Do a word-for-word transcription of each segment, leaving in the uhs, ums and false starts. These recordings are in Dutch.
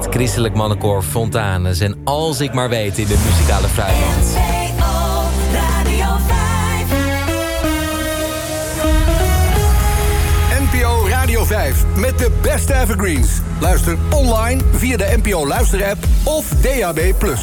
het christelijk mannenkoor Fontanus en Als ik maar weet in de muzikale fruitmand. N P O Radio vijf met de beste evergreens. Luister online via de N P O luisterapp of D A B plus.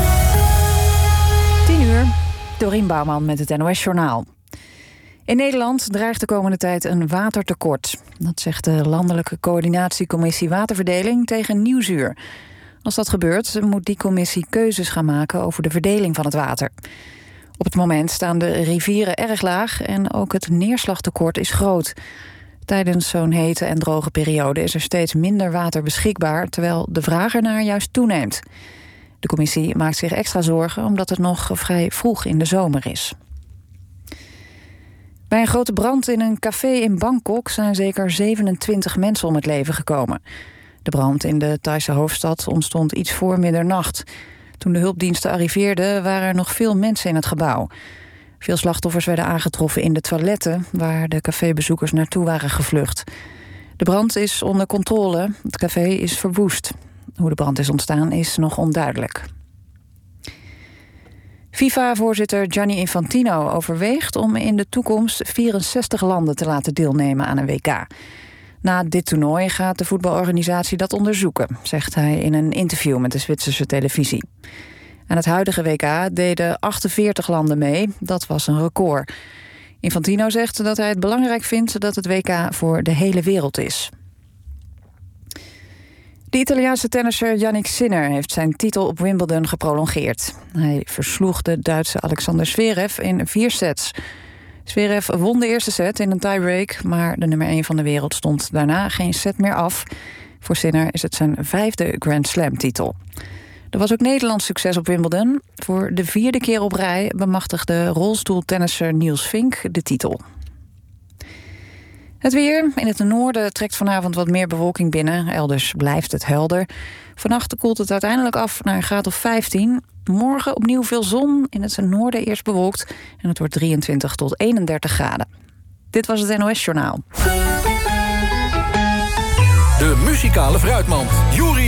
tien uur, Dorien Bouwman met het N O S-journaal. In Nederland dreigt de komende tijd een watertekort. Dat zegt de Landelijke Coördinatiecommissie Waterverdeling tegen Nieuwsuur. Als dat gebeurt, moet die commissie keuzes gaan maken over de verdeling van het water. Op het moment staan de rivieren erg laag en ook het neerslagtekort is groot. Tijdens zo'n hete en droge periode is er steeds minder water beschikbaar, terwijl de vraag ernaar juist toeneemt. De commissie maakt zich extra zorgen omdat het nog vrij vroeg in de zomer is. Bij een grote brand in een café in Bangkok zijn zeker zevenentwintig mensen om het leven gekomen. De brand in de Thaise hoofdstad ontstond iets voor middernacht. Toen de hulpdiensten arriveerden waren er nog veel mensen in het gebouw. Veel slachtoffers werden aangetroffen in de toiletten waar de cafébezoekers naartoe waren gevlucht. De brand is onder controle. Het café is verwoest. Hoe de brand is ontstaan is nog onduidelijk. FIFA-voorzitter Gianni Infantino overweegt om in de toekomst vierenzestig landen te laten deelnemen aan een W K. Na dit toernooi gaat de voetbalorganisatie dat onderzoeken, zegt hij in een interview met de Zwitserse televisie. Aan het huidige W K deden achtenveertig landen mee. Dat was een record. Infantino zegt dat hij het belangrijk vindt dat het W K voor de hele wereld is. De Italiaanse tennisser Jannik Sinner heeft zijn titel op Wimbledon geprolongeerd. Hij versloeg de Duitse Alexander Zverev in vier sets. Zverev won de eerste set in een tiebreak, maar de nummer één van de wereld stond daarna geen set meer af. Voor Sinner is het zijn vijfde Grand Slam-titel. Er was ook Nederlands succes op Wimbledon. Voor de vierde keer op rij bemachtigde rolstoeltennisser Niels Vink de titel. Het weer. In het noorden trekt vanavond wat meer bewolking binnen. Elders blijft het helder. Vannacht koelt het uiteindelijk af naar een graad of vijftien. Morgen opnieuw veel zon. In het noorden eerst bewolkt. En het wordt drieëntwintig tot eenendertig graden. Dit was het N O S-journaal. De muzikale fruitmand. Joeri